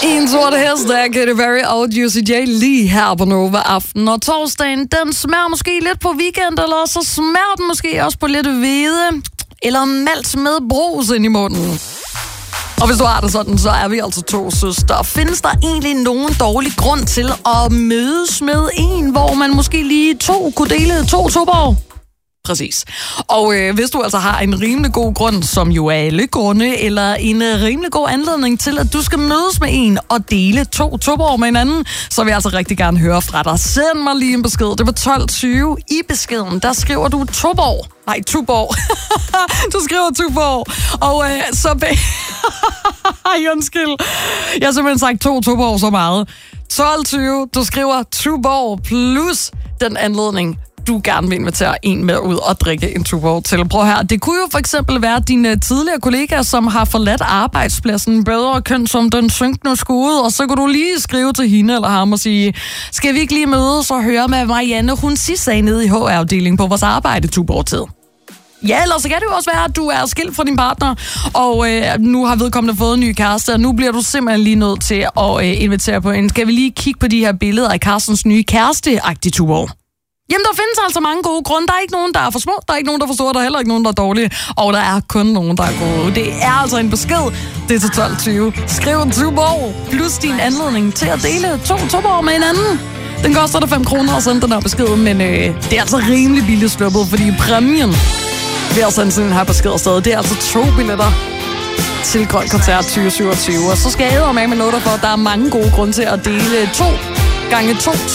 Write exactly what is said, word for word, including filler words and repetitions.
En sort hest, der er Katy Perry og Juicy J lige her på Nova Aften. Og torsdagen, den smager måske lidt på weekend, eller så smager den måske også på lidt hvede, eller malt med brus ind i munden. Og hvis du har det sådan, så er vi altså to søstre. Findes der egentlig nogen dårlig grund til at mødes med en, hvor man måske lige to kunne dele to Tuborg? Præcis. Og øh, hvis du altså har en rimelig god grund, som jo er alle grunde, eller en øh, rimelig god anledning til, at du skal mødes med en og dele to Tuborg med hinanden, så vil jeg altså rigtig gerne høre fra dig. Send mig lige en besked. Det var tolv tyve. I beskeden, der skriver du Tuborg. Nej, Tuborg. Du skriver Tuborg. Og øh, så... Be- Ej, undskyld. Jeg har simpelthen sagt to Tuborg så meget. tolv tyve. Du skriver Tuborg plus den anledning, du gerne vil invitere en med ud og drikke en Tuborg til. Prøv her. Det kunne jo for eksempel være dine tidligere kollegaer, som har forladt arbejdspladsen bedre køn som den synkende skude, og så kan du lige skrive til hende eller ham og sige, skal vi ikke lige mødes og høre med Marianne, hun sidst sagde nede i H R-afdelingen på vores arbejde Tuborg-tid. Ja, eller så kan det jo også være, at du er skilt fra din partner, og øh, nu har vedkommende fået en ny kæreste, og nu bliver du simpelthen lige nødt til at øh, invitere på en. Skal vi lige kigge på de her billeder af Carstens nye kæreste-agtige Tuborg? Jamen, der findes altså mange gode grunde. Der er ikke nogen, der er for små, der er ikke nogen, der er for store, der er heller ikke nogen, der er dårlige, og der er kun nogen, der er gode. Det er altså en besked. Det er til tolv tyve. Skriv en Tuborg plus din anledning til at dele to Tuborg med hinanden. Den koster dig fem kroner at sende den her besked, men øh, det er altså rimelig billigt sluppet, fordi præmien ved at sende sådan her besked afsted, det er altså to billetter til Grøn Koncert tyve syvogtyve. Og så skal jeg med med noget for, at der er mange gode grunde til at dele to gange to